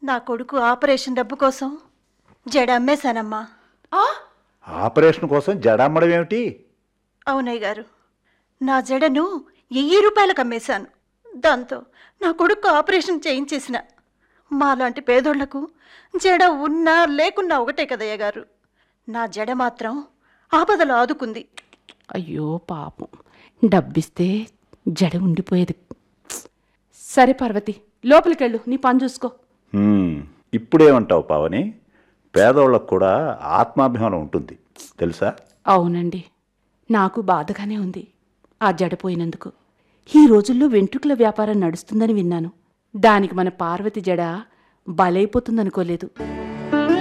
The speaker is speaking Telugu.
నా కొడుకు ఆపరేషన్ డబ్బు కోసం జడ అమ్మేశానమ్మా. ఆపరేషన్ కోసం జడమ్మడం ఏమిటి? అవునయ్య గారు, నా జడను 1000 రూపాయలకు అమ్మేశాను. దాంతో నా కొడుకు ఆపరేషన్ చేయించేసిన. మాలాంటి పేదోళ్లకు జడ ఉన్నా లేకున్నా ఒకటే కదయ్య గారు. నా జడ మాత్రం ఆపదలో ఆదుకుంది. అయ్యో పాపం, డబ్బిస్తే జడ ఉండిపోయేది. సరే పార్వతి, లోపలికెళ్ళు, నీ పని చూసుకో. ఇప్పుడేమంటావు పావని? పేదోళ్ళకు కూడా ఆత్మాభిమానం ఉంటుంది తెలుసా? అవునండి, నాకు బాధగానే ఉంది ఆ జడ పోయినందుకు. ఈ రోజుల్లో వెంట్రుకల వ్యాపారం నడుస్తుందని విన్నాను. దానికి మన పార్వతి జడ బలైపోతుందనుకోలేదు.